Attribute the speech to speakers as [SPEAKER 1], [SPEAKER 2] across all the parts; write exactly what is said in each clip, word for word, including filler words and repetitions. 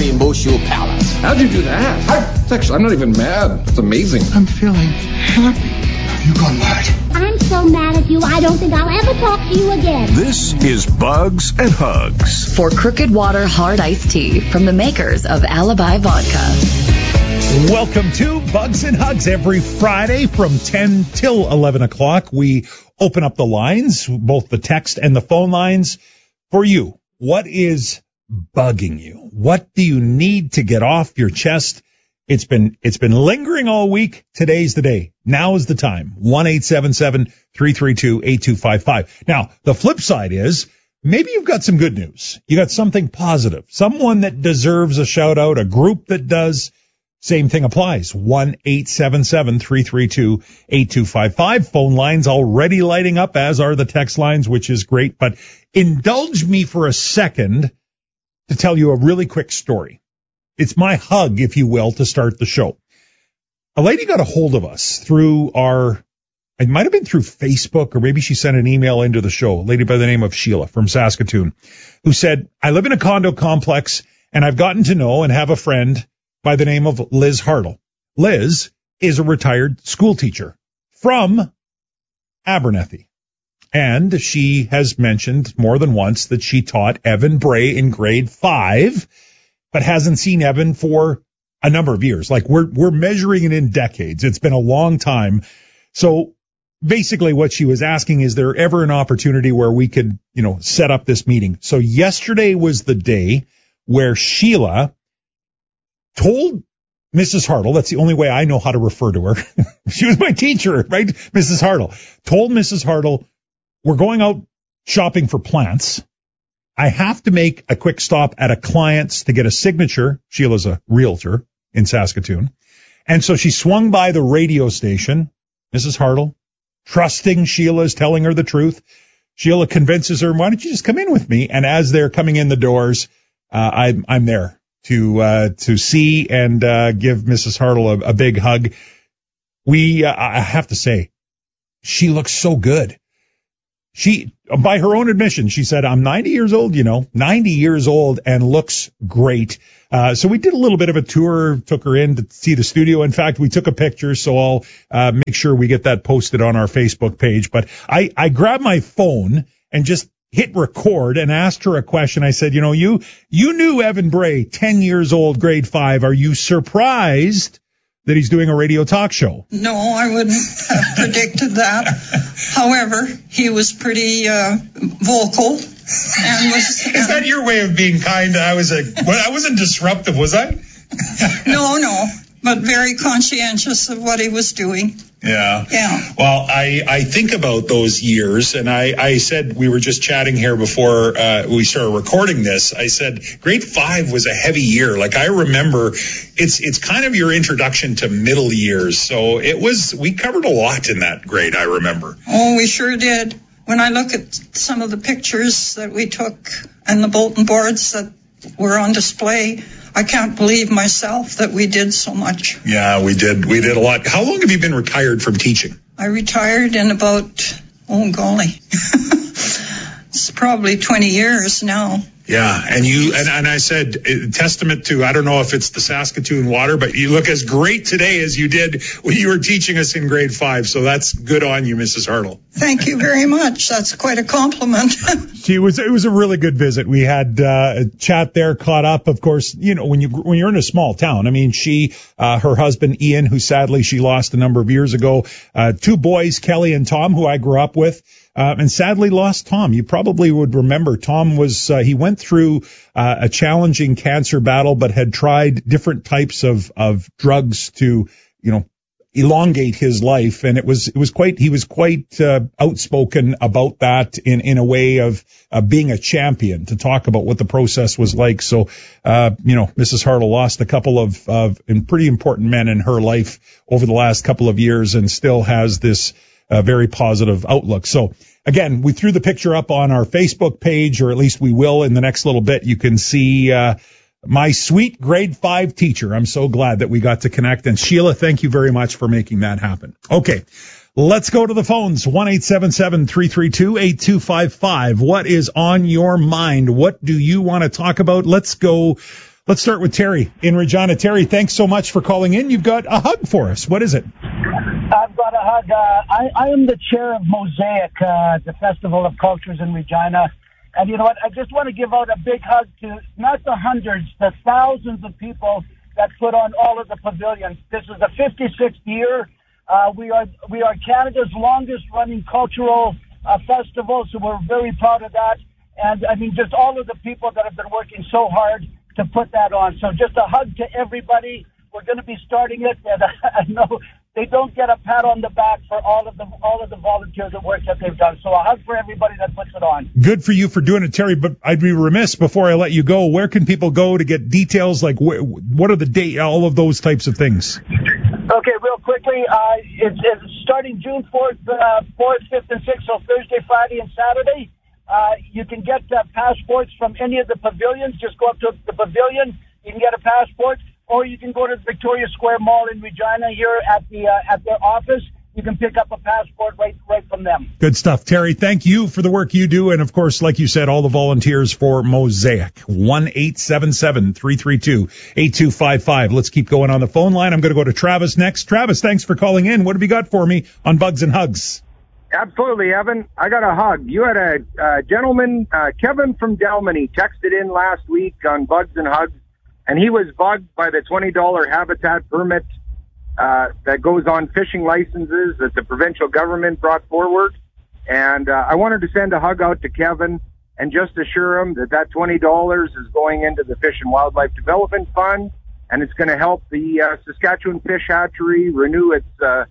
[SPEAKER 1] me Moshu Palace.
[SPEAKER 2] How'd you do that? I, it's actually, I'm not even mad. It's amazing.
[SPEAKER 3] I'm feeling happy. Have you gone mad?
[SPEAKER 4] I'm so mad at you, I don't think I'll ever talk to you again.
[SPEAKER 5] This is Bugs and Hugs.
[SPEAKER 6] For Crooked Water Hard Iced Tea from the makers of Alibi Vodka.
[SPEAKER 7] Welcome to Bugs and Hugs. Every Friday from ten till eleven o'clock, we open up the lines, both the text and the phone lines, for you. What is bugging you? What do you need to get off your chest? It's been, it's been lingering all week. Today's the day. Now is the time. one eight seven seven, three three two, eight two five five. Now, the flip side is maybe you've got some good news. You got something positive, someone that deserves a shout out, a group that does. Same thing applies. one eight seven seven, three three two, eight two five five. Phone lines already lighting up, as are the text lines, which is great. But indulge me for a second to tell you a really quick story. It's my hug, if you will, to start the show. A lady got a hold of us through our, it might have been through Facebook, or maybe she sent an email into the show, a lady by the name of Sheila from Saskatoon, who said, I live in a condo complex, and I've gotten to know and have a friend by the name of Liz Hartle. Liz is a retired school teacher from Abernethy. And she has mentioned more than once that she taught Evan Bray in grade five, but hasn't seen Evan for a number of years. Like we're, we're measuring it in decades. It's been a long time. So basically what she was asking, is there ever an opportunity where we could, you know, set up this meeting? So yesterday was the day where Sheila told Missus Hartle, that's the only way I know how to refer to her. She was my teacher, right? Missus Hartle told Missus Hartle, we're going out shopping for plants. I have to make a quick stop at a client's to get a signature. Sheila's a realtor in Saskatoon. And so she swung by the radio station. Missus Hartle, trusting Sheila is telling her the truth. Sheila convinces her, why don't you just come in with me? And as they're coming in the doors, uh, I'm, I'm there to, uh, to see and, uh, give Missus Hartle a, a big hug. We, uh, I have to say, she looks so good. She, by her own admission, she said, I'm ninety years old, you know, ninety years old and looks great. Uh, so we did a little bit of a tour, took her in to see the studio. In fact, we took a picture, so I'll, uh, make sure we get that posted on our Facebook page. But I, I grabbed my phone and just hit record and asked her a question. I said, you know, you, you knew Evan Bray, ten years old, grade five. Are you surprised that he's doing a radio talk show?
[SPEAKER 8] No, I wouldn't have predicted that. However, he was pretty uh, vocal and was.
[SPEAKER 7] Is that your way of being kind? I was a, well, I wasn't disruptive, was I?
[SPEAKER 8] No, no, but very conscientious of what he was doing.
[SPEAKER 7] Yeah.
[SPEAKER 8] Yeah.
[SPEAKER 7] Well, I, I think about those years, and I, I said, we were just chatting here before uh, we started recording this. I said, grade five was a heavy year. Like, I remember it's it's kind of your introduction to middle years. So it was, we covered a lot in that grade, I remember.
[SPEAKER 8] Oh, we sure did. When I look at some of the pictures that we took and the bulletin boards that were on display, I can't believe myself that we did so much.
[SPEAKER 7] Yeah, we did. We did a lot. How long have you been retired from teaching?
[SPEAKER 8] I retired in about, oh, golly, it's probably twenty years now.
[SPEAKER 7] Yeah, and you and, and I said, testament to, I don't know if it's the Saskatoon water, but you look as great today as you did when you were teaching us in grade five. So that's good on you, Missus Hartle.
[SPEAKER 8] Thank you very much. That's quite a compliment.
[SPEAKER 7] She was, it was a really good visit. We had uh, a chat there, caught up. Of course, you know, when you when you're in a small town, I mean, she, uh, her husband Ian, who sadly she lost a number of years ago, uh, two boys, Kelly and Tom, who I grew up with. Uh, and sadly lost Tom. You probably would remember Tom was, uh, he went through uh, a challenging cancer battle, but had tried different types of, of drugs to, you know, elongate his life. And it was, it was quite, he was quite uh, outspoken about that in, in a way of uh, being a champion to talk about what the process was like. So, uh, you know, Missus Hartle lost a couple of, of pretty important men in her life over the last couple of years and still has this a very positive outlook. So again, we threw the picture up on our Facebook page, or at least we will in the next little bit. You can see uh, my sweet grade five teacher. I'm so glad that we got to connect. And Sheila, thank you very much for making that happen. Okay, let's go to the phones. one eight seven seven, three three two, eight two five five. What is on your mind? What do you want to talk about? Let's go. Let's start with Terry in Regina. Terry, thanks so much for calling in. You've got a hug for us. What is it?
[SPEAKER 1] I've got a hug. Uh, I, I am the chair of Mosaic, uh, the Festival of Cultures in Regina. And you know what? I just want to give out a big hug to not the hundreds, the thousands of people that put on all of the pavilions. This is the fifty-sixth year. Uh, we are we are Canada's longest running cultural uh, festival, so we're very proud of that. And I mean, just all of the people that have been working so hard to put that on. So just a hug to everybody. We're going to be starting it, and I know they don't get a pat on the back for all of the all of the volunteers and work that they've done. So a hug for everybody that puts it on.
[SPEAKER 7] Good for you for doing it, Terry. But I'd be remiss before I let you go. Where can people go to get details? Like, wh- what are the date? All of those types of things.
[SPEAKER 1] Okay, real quickly. Uh, it's, it's starting June fourth, uh, fourth, fifth, and sixth. So Thursday, Friday, and Saturday. Uh, you can get uh, passports from any of the pavilions. Just go up to the pavilion. You can get a passport, or you can go to the Victoria Square Mall in Regina here at the uh, at their office. You can pick up a passport right right from them.
[SPEAKER 7] Good stuff, Terry. Thank you for the work you do, and of course, like you said, all the volunteers for Mosaic. one eight seven seven, three three two, eight two five five. Let's keep going on the phone line. I'm going to go to Travis next. Travis, thanks for calling in. What have you got for me on Bugs and Hugs?
[SPEAKER 9] Absolutely, Evan. I got a hug. You had a uh, gentleman, uh, Kevin from Delmany, texted in last week on Bugs and Hugs, and he was bugged by the twenty dollars habitat permit uh, that goes on fishing licenses that the provincial government brought forward. And uh, I wanted to send a hug out to Kevin and just assure him that that twenty dollars is going into the Fish and Wildlife Development Fund, and it's going to help the uh, Saskatchewan Fish Hatchery renew its uh,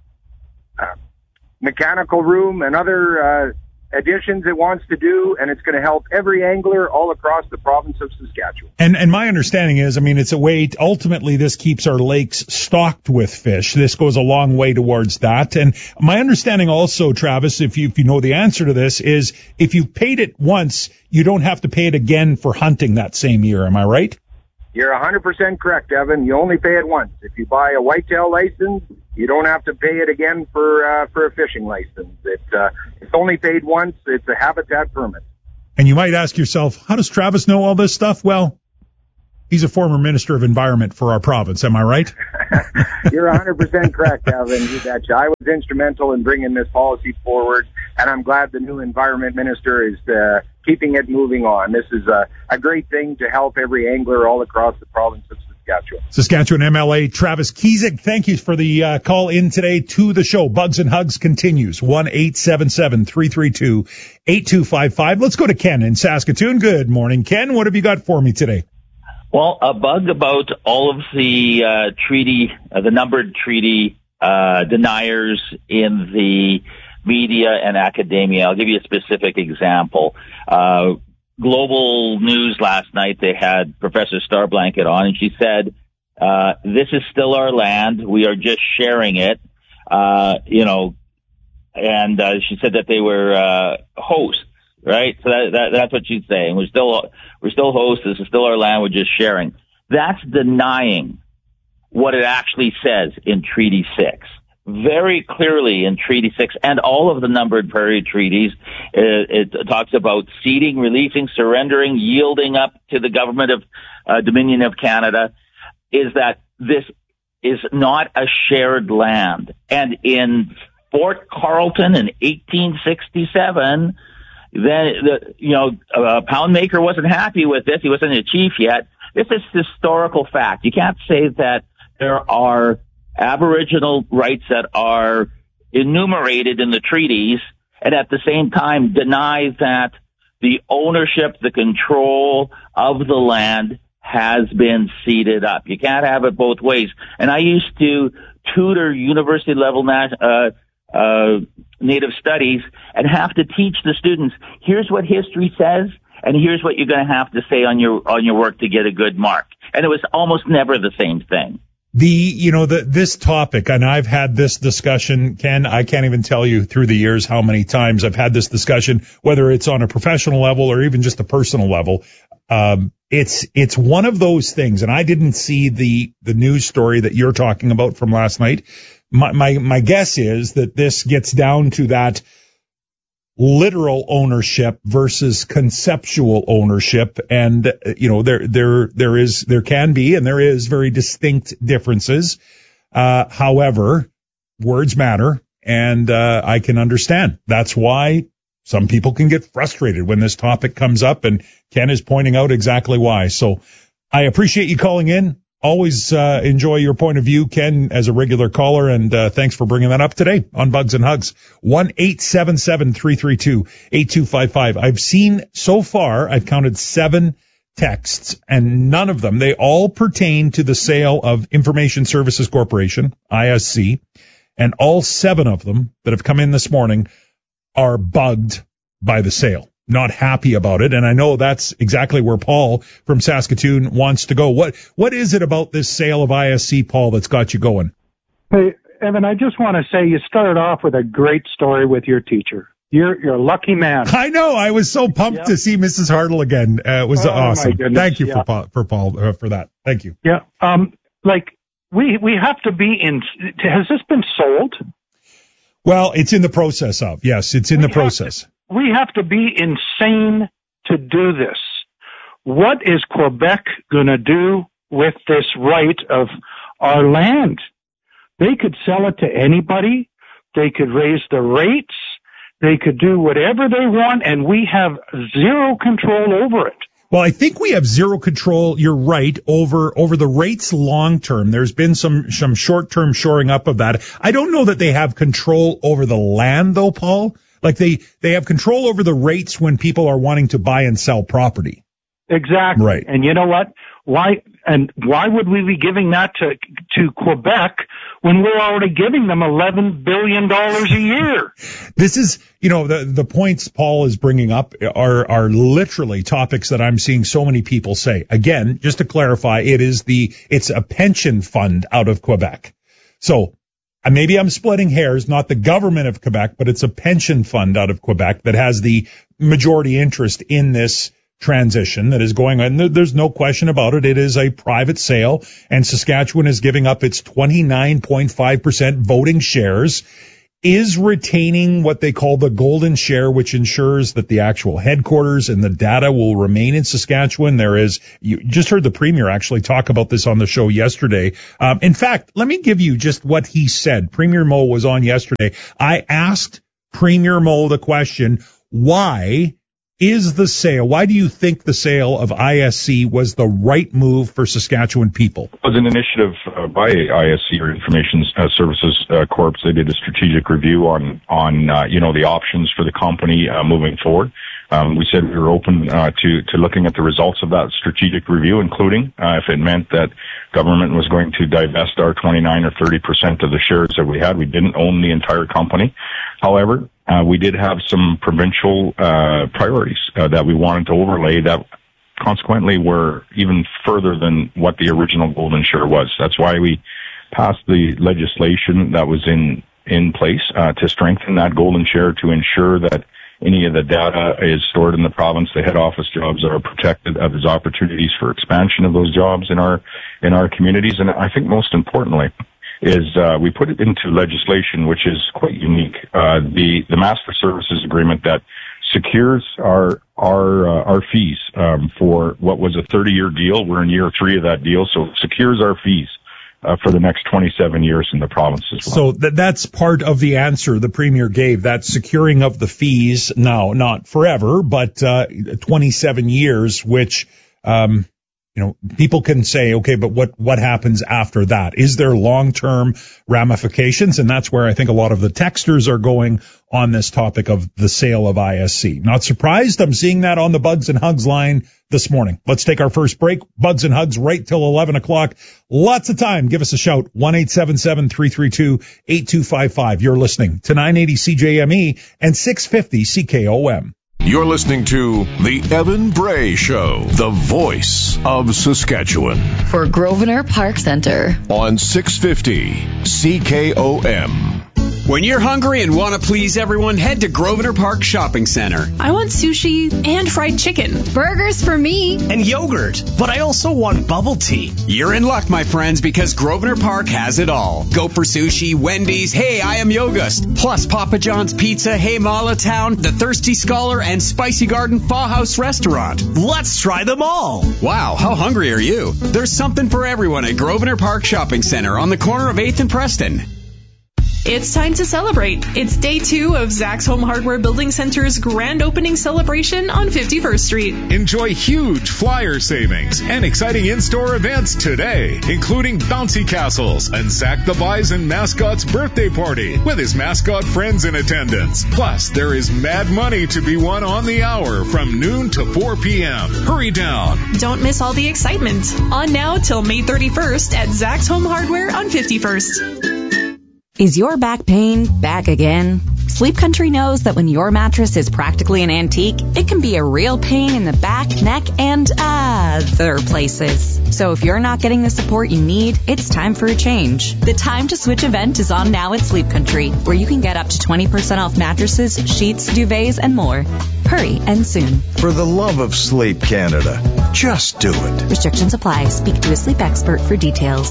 [SPEAKER 9] uh mechanical room and other uh, additions it wants to do, and it's going to help every angler all across the province of Saskatchewan.
[SPEAKER 7] And and my understanding is, I mean, it's a way, to, ultimately this keeps our lakes stocked with fish. This goes a long way towards that. And my understanding also, Travis, if you, if you know the answer to this, is if you paid it once, you don't have to pay it again for hunting that same year. Am I right?
[SPEAKER 9] You're one hundred percent correct, Evan. You only pay it once. If you buy a whitetail license, you don't have to pay it again for uh, for a fishing license. It, uh, it's only paid once. It's a habitat permit.
[SPEAKER 7] And you might ask yourself, how does Travis know all this stuff? Well, he's a former Minister of Environment for our province. Am I right?
[SPEAKER 9] You're one hundred percent correct, Evan. You betcha. I was instrumental in bringing this policy forward, and I'm glad the new Environment Minister is uh, keeping it moving on. This is a, a great thing to help every angler all across the province of Saskatchewan.
[SPEAKER 7] Saskatchewan M L A Travis Kiesig, thank you for the uh, call in today to the show. Bugs and Hugs continues. one eight seven seven, three three two, eight two five five. Let's go to Ken in Saskatoon. Good morning, Ken. What have you got for me today?
[SPEAKER 10] Well, a bug about all of the uh, treaty, uh, the numbered treaty uh, deniers in the media and academia. I'll give you a specific example. Uh, Global News last night, they had Professor Starblanket on, and she said, uh, this is still our land. We are just sharing it. Uh, you know, and uh, she said that they were uh, hosts, right? So that, that, that's what she's saying. We're still, we're still hosts. This is still our land. We're just sharing. That's denying what it actually says in Treaty six. Very clearly in Treaty six and all of the numbered prairie treaties, it, it talks about ceding, releasing, surrendering, yielding up to the government of uh, Dominion of Canada, is that this is not a shared land. And in Fort Carlton in eighteen sixty-seven, then the, you know, uh, Poundmaker wasn't happy with this. He wasn't a chief yet. This is historical fact. You can't say that there are Aboriginal rights that are enumerated in the treaties and at the same time deny that the ownership, the control of the land has been ceded up. You can't have it both ways. And I used to tutor university level nat- uh, uh, Native studies and have to teach the students, here's what history says and here's what you're going to have to say on your, on your work to get a good mark. And it was almost never the same thing.
[SPEAKER 7] The, you know, the, this topic, and I've had this discussion, Ken, I can't even tell you through the years how many times I've had this discussion, whether it's on a professional level or even just a personal level. Um, it's, it's one of those things, and I didn't see the, the news story that you're talking about from last night. My, my, my guess is that this gets down to that literal ownership versus conceptual ownership. And, you know, there, there, there is, there can be, and there is very distinct differences. Uh, however, words matter, and, uh, I can understand. That's why some people can get frustrated when this topic comes up, and Ken is pointing out exactly why. So I appreciate you calling in. Always uh, enjoy your point of view, Ken, as a regular caller, and uh, thanks for bringing that up today on Bugs and Hugs. one eight seven seven, three three two, eight two five five. I've seen so far, I've counted seven texts, and none of them, they all pertain to the sale of Information Services Corporation, I S C, and all seven of them that have come in this morning are bugged by the sale. Not happy about it, and I know that's exactly where Paul from Saskatoon wants to go. What What is it about this sale of I S C, Paul, that's got you going?
[SPEAKER 11] Hey, Evan, I just want to say you started off with a great story with your teacher. You're you're a lucky man.
[SPEAKER 7] I know. I was so pumped yep. to see Missus Hartle again. Uh, it was oh, awesome. Thank you yeah. for Paul, for Paul uh, for that. Thank you.
[SPEAKER 11] Yeah. Um. Like we we have to be in. Has this been sold?
[SPEAKER 7] Well, it's in the process of. Yes, it's in we the process.
[SPEAKER 11] To, we have to be insane to do this. What is Quebec going to do with this right of our land? They could sell it to anybody. They could raise the rates. They could do whatever they want, and we have zero control over it.
[SPEAKER 7] Well, I think we have zero control, you're right, over over the rates long term. There's been some some short-term shoring up of that. I don't know that they have control over the land, though, Paul. Like, they, they have control over the rates when people are wanting to buy and sell property.
[SPEAKER 11] Exactly.
[SPEAKER 7] Right.
[SPEAKER 11] And you know what? Why and why would we be giving that to to Quebec when we're already giving them eleven billion dollars a year?
[SPEAKER 7] This is, you know, the the points Paul is bringing up are are literally topics that I'm seeing so many people say. Again, just to clarify, it is the it's a pension fund out of Quebec. So maybe I'm splitting hairs, not the government of Quebec, but it's a pension fund out of Quebec that has the majority interest in this transition that is going on. There's no question about it. It is a private sale, and Saskatchewan is giving up its twenty-nine point five percent voting shares, is retaining what they call the golden share, which ensures that the actual headquarters and the data will remain in Saskatchewan. There is, you just heard the Premier actually talk about this on the show yesterday. Um, in fact, let me give you just what he said. Premier Moe was on yesterday. I asked Premier Moe the question, why is the sale, why do you think the sale of I S C was the right move for Saskatchewan people?
[SPEAKER 12] It was an initiative uh, by I S C, or Information uh, Services uh, Corp. They did a strategic review on, on uh, you know, the options for the company uh, moving forward. Um, we said we were open uh, to, to looking at the results of that strategic review, including uh, if it meant that government was going to divest our twenty-nine or thirty percent of the shares that we had. We didn't own the entire company. However, uh, we did have some provincial uh, priorities uh, that we wanted to overlay that consequently were even further than what the original golden share was. That's why we passed the legislation that was in, in place uh, to strengthen that golden share, to ensure that any of the data is stored in the province. The head office jobs are protected. Uh, there's opportunities for expansion of those jobs in our in our communities. And I think most importantly is uh, we put it into legislation, which is quite unique. Uh, the the master services agreement that secures our our uh, our fees um, for what was a thirty-year deal. We're in year three of that deal, so it secures our fees Uh, for the next twenty-seven years in the province as well.
[SPEAKER 7] So th- that's part of the answer the Premier gave, that securing of the fees, now not forever, but uh, twenty-seven years, which, um, you know, people can say, okay, but what, what happens after that? Is there long-term ramifications? And that's where I think a lot of the texters are going on this topic of the sale of I S C. Not surprised. I'm seeing that on the Bugs and Hugs line this morning. Let's take our first break. Bugs and Hugs right till eleven o'clock. Lots of time. Give us a shout. one eight seven seven, three three two, eight two five five. You're listening to nine eighty C J M E and six fifty C K O M.
[SPEAKER 5] You're listening to The Evan Bray Show, the voice of Saskatchewan.
[SPEAKER 6] For Grosvenor Park Centre.
[SPEAKER 5] On six fifty C K O M.
[SPEAKER 13] When you're hungry and want to please everyone, head to Grosvenor Park Shopping Center.
[SPEAKER 14] I want sushi and fried chicken.
[SPEAKER 4] Burgers for me.
[SPEAKER 15] And yogurt. But I also want bubble tea.
[SPEAKER 13] You're in luck, my friends, because Grosvenor Park has it all. Go for sushi, Wendy's, Hey, I Am Yogust, plus Papa John's Pizza, Hey Mala Town, The Thirsty Scholar, and Spicy Garden Pho House Restaurant.
[SPEAKER 15] Let's try them all.
[SPEAKER 13] Wow, how hungry are you? There's something for everyone at Grosvenor Park Shopping Center on the corner of eighth and Preston.
[SPEAKER 14] It's time to celebrate. It's day two of Zach's Home Hardware Building Center's grand opening celebration on fifty-first Street.
[SPEAKER 16] Enjoy huge flyer savings and exciting in-store events today, including bouncy castles and Zach the Bison mascot's birthday party with his mascot friends in attendance. Plus, there is mad money to be won on the hour from noon to four p.m. Hurry down.
[SPEAKER 14] Don't miss all the excitement. On now till May thirty-first at Zach's Home Hardware on fifty-first.
[SPEAKER 17] Is your back pain back again? Sleep Country knows that when your mattress is practically an antique, it can be a real pain in the back, neck, and other places. So if you're not getting the support you need, it's time for a change. The Time to Switch event is on now at Sleep Country, where you can get up to twenty percent off mattresses, sheets, duvets, and more. Hurry and soon.
[SPEAKER 18] For the love of Sleep Canada, just do it.
[SPEAKER 17] Restrictions apply. Speak to a sleep expert for details.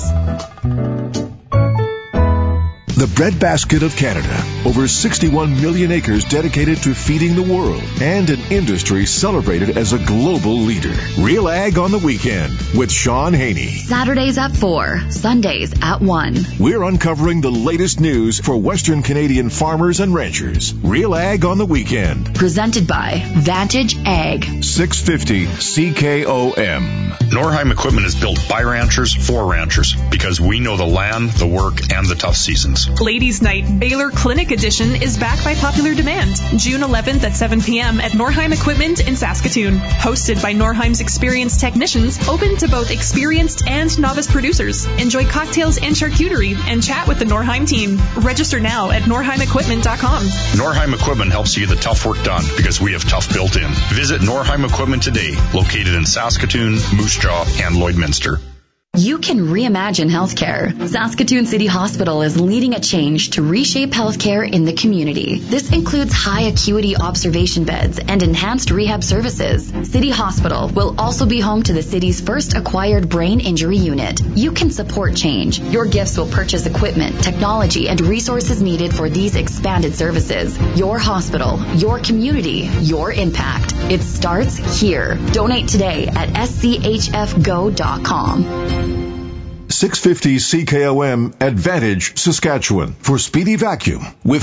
[SPEAKER 5] The breadbasket of Canada. Over sixty-one million acres dedicated to feeding the world. And an industry celebrated as a global leader. Real Ag on the Weekend with Sean Haney.
[SPEAKER 6] Saturdays at four, Sundays at one.
[SPEAKER 5] We're uncovering the latest news for Western Canadian farmers and ranchers. Real Ag on the Weekend.
[SPEAKER 6] Presented by Vantage Ag.
[SPEAKER 5] six fifty C K O M.
[SPEAKER 19] Norheim Equipment is built by ranchers for ranchers because we know the land, the work, and the tough seasons.
[SPEAKER 14] Ladies' Night Baylor Clinic Edition is back by popular demand. June eleventh at seven p.m. at Norheim Equipment in Saskatoon. Hosted by Norheim's experienced technicians, open to both experienced and novice producers. Enjoy cocktails and charcuterie and chat with the Norheim team. Register now at norheim equipment dot com.
[SPEAKER 19] Norheim Equipment helps you get the tough work done because we have tough built in. Visit Norheim Equipment today, located in Saskatoon, Moose Jaw, and Lloydminster.
[SPEAKER 6] You can reimagine healthcare. Saskatoon City Hospital is leading a change to reshape healthcare in the community. This includes high acuity observation beds and enhanced rehab services. City Hospital will also be home to the city's first acquired brain injury unit. You can support change. Your gifts will purchase equipment, technology, and resources needed for these expanded services. Your hospital, your community, your impact. It starts here. Donate today at s c h f go dot com.
[SPEAKER 5] six fifty C K O M Advantage, Saskatchewan for Speedy Vacuum with